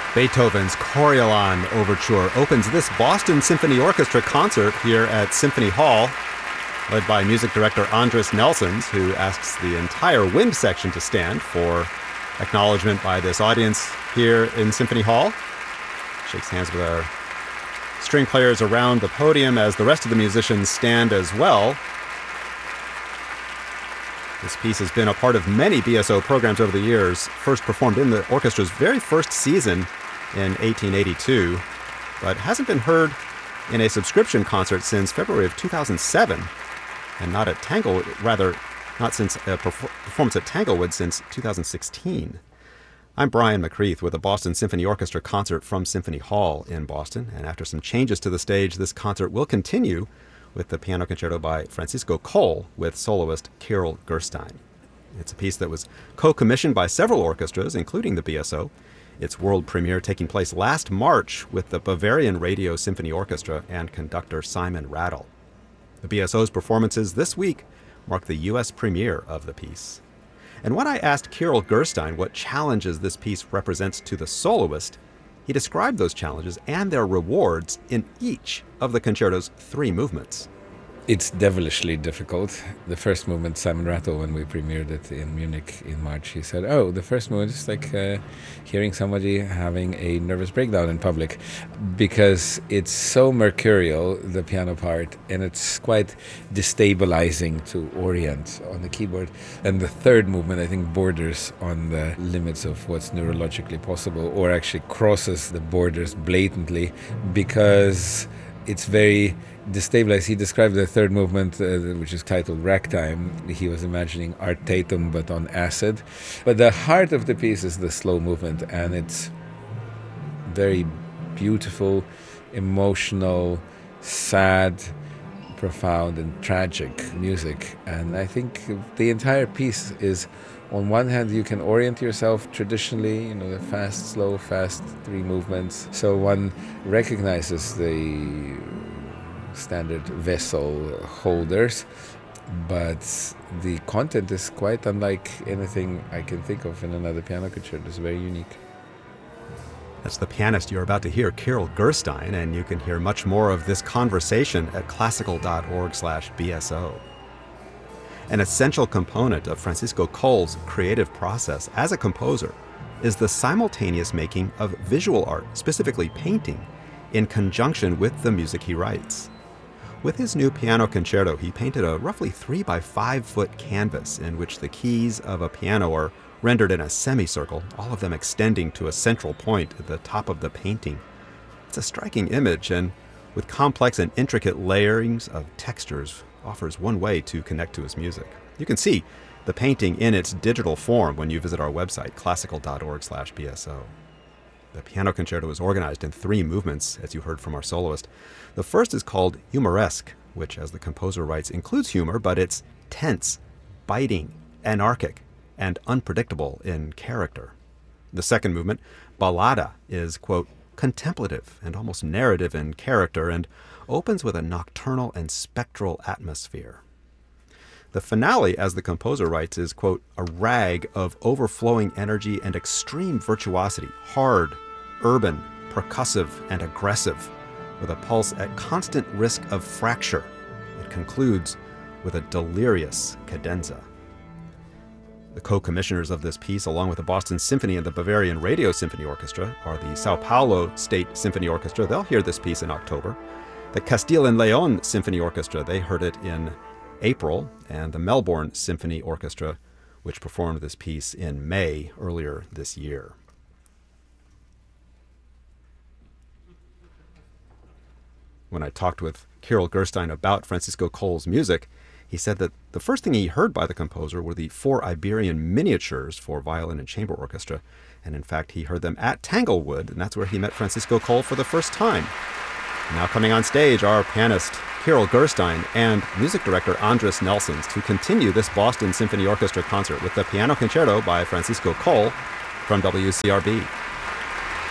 Beethoven's Coriolan Overture opens this Boston Symphony Orchestra concert here at Symphony Hall, led by music director Andris Nelsons, who asks the entire wind section to stand for acknowledgement by this audience here in Symphony Hall. Shakes hands with our string players around the podium as the rest of the musicians stand as well. This piece has been a part of many BSO programs over the years, first performed in the orchestra's very first season in 1882, but hasn't been heard in a subscription concert since February of 2007, and not since a performance at Tanglewood since 2016. I'm Brian McCreath with the Boston Symphony Orchestra concert from Symphony Hall in Boston, and after some changes to the stage, this concert will continue with the piano concerto by Francisco Coll with soloist Kirill Gerstein. It's a piece that was co-commissioned by several orchestras, including the BSO, its world premiere taking place last March with the Bavarian Radio Symphony Orchestra and conductor Simon Rattle. The BSO's performances this week mark the U.S. premiere of the piece. And when I asked Kirill Gerstein what challenges this piece represents to the soloist, he described those challenges and their rewards in each of the concerto's three movements. It's devilishly difficult. The first movement, Simon Rattle, when we premiered it in Munich in March, he said, the first movement is like hearing somebody having a nervous breakdown in public, because it's so mercurial, the piano part, and it's quite destabilizing to orient on the keyboard. And the third movement, I think, borders on the limits of what's neurologically possible, or actually crosses the borders blatantly, because it's very destabilized. He described the third movement, which is titled Ragtime. He was imagining Art Tatum, but on acid. But the heart of the piece is the slow movement, and it's very beautiful, emotional, sad, profound, and tragic music. And I think the entire piece is, on one hand, you can orient yourself traditionally, the fast, slow, fast, three movements. So one recognizes the standard vessel holders, but the content is quite unlike anything I can think of in another piano concerto. It's very unique. That's the pianist you're about to hear, Kirill Gerstein, and you can hear much more of this conversation at classical.org/BSO. An essential component of Francisco Coll's creative process as a composer is the simultaneous making of visual art, specifically painting, in conjunction with the music he writes. With his new piano concerto, he painted a roughly 3 by 5 foot canvas in which the keys of a piano are rendered in a semicircle, all of them extending to a central point at the top of the painting. It's a striking image, and with complex and intricate layerings of textures, offers one way to connect to his music. You can see the painting in its digital form when you visit our website, classical.org/BSO. The piano concerto is organized in three movements, as you heard from our soloist. The first is called Humoresque, which, as the composer writes, includes humor, but it's tense, biting, anarchic, and unpredictable in character. The second movement, Ballata, is, quote, contemplative and almost narrative in character, and opens with a nocturnal and spectral atmosphere. The finale, as the composer writes, is, quote, a rag of overflowing energy and extreme virtuosity, hard, urban, percussive, and aggressive, with a pulse at constant risk of fracture. It concludes with a delirious cadenza. The co-commissioners of this piece, along with the Boston Symphony and the Bavarian Radio Symphony Orchestra, are the Sao Paulo State Symphony Orchestra. They'll hear this piece in October. The Castile and Leon Symphony Orchestra, they heard it in April, and the Melbourne Symphony Orchestra, which performed this piece in May earlier this year. When I talked with Kirill Gerstein about Francisco Coll's music, he said that the first thing he heard by the composer were the 4 Iberian miniatures for violin and chamber orchestra, and in fact he heard them at Tanglewood, and that's where he met Francisco Coll for the first time. Now coming on stage are pianist Kirill Gerstein and music director Andris Nelsons to continue this Boston Symphony Orchestra concert with the piano concerto by Francisco Coll from WCRB.